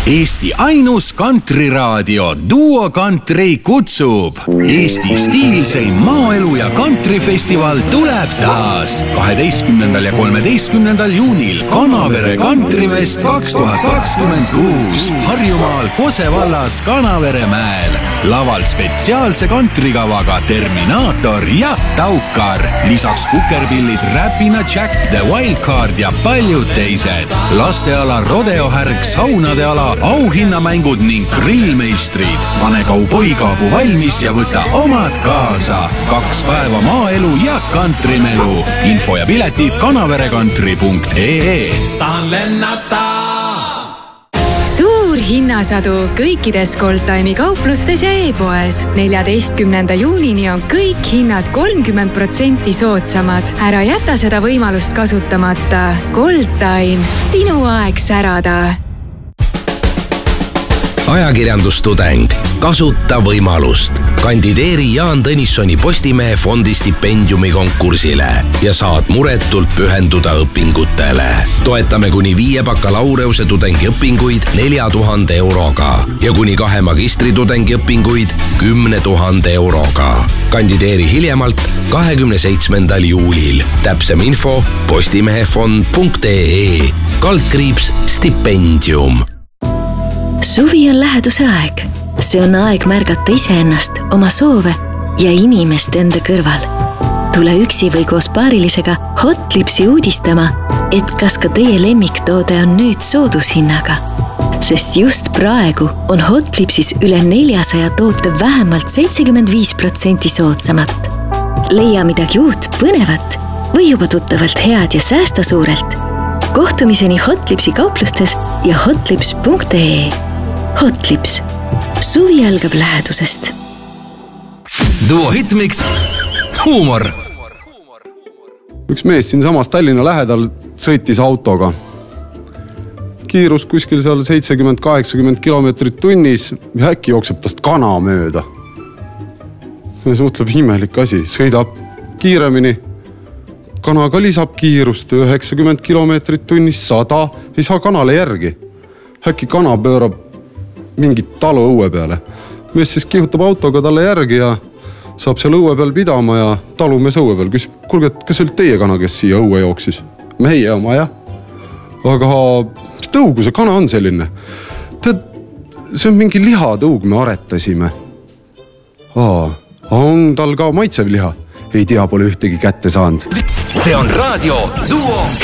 Eesti ainus kantriraadio Duo Country kutsub. Eesti stiilseim maaelu ja kantrifestival tuleb taas 12. ja 13. juunil Kanavere Kantrifest 2026 Harjumaal Kose vallas Kanavere mäel. Laval spetsiaalse kantrikavaga Terminaator ja Taukar. Lisaks kukerpillid Räpina Jack, The Wildcard ja paljud teised. Lasteala rodeohärg, saunade ala, auhinnamängud ning grillmeistrid. Pane kauboikaabu valmis ja võta omad kaasa. 2 päeva maaelu ja kantrimelu. Info ja piletid kanaverekantri.ee. Tahan lennata! Suur hinnasadu kõikides Goldtime'i kauplustes ja e-poes. 14. juunini on kõik hinnad 30% soodsamad. Ära jäta seda võimalust kasutamata. Goldtime, sinu aeg särada. Ajakirjandustudeng. Kasuta võimalust. Kandideeri Jaan Tõnissoni Postimehe fondi stipendiumi konkursile ja saad muretult pühenduda õpingutele. Toetame kuni 5 bakalaureuse tudengi õpinguid 4000 euroga ja kuni 2 magistritudengi õpinguid 10 000 euroga. Kandideeri hiljemalt 27. juulil. Täpsem info postimehefond.ee /stipendium. Suvi on läheduse aeg. See on aeg märgata iseennast, oma soove ja inimest enda kõrval. Tule üksi või koos paarilisega Hotlipsi uudistama, et kas ka teie lemmiktoode on nüüd soodushinnaga. Sest just praegu on Hotlipsis üle 400 toote vähemalt 75% soodsamat. Leia midagi uut, põnevat või juba tuttavalt head ja säästa suurelt. Kohtumiseni Hotlipsi kauplustes ja hotlips.ee. Hotlips. Suvi algab lähedusest. Duo Hitmix. Huumor. Üks mees siin samas Tallinna lähedal sõitis autoga. Kiirus kuskil seal 70-80 kilomeetrit tunnis ja äkki jookseb tast kana mööda. Ja see mõtleb imelik asi. Sõidab kiiremini. Kana ka lisab kiirust 90 kilomeetrit tunnis, 100. Ei saa kanale järgi. Äkki kana pöörab mingit talu õue peale. Mees siis kihutab autoga talle järgi ja saab seal õue peal pidama ja talumees õue peal küsib, kuulge, kas oli teie kana, kes siia õue jooksis? Meie oma, jah. Aga mis tõugu see kana on selline? Tead, see on mingi lihatõug, me aretasime. On tal ka maitsev liha? Ei tea, pole ühtegi kätte saanud. See on raadio Duo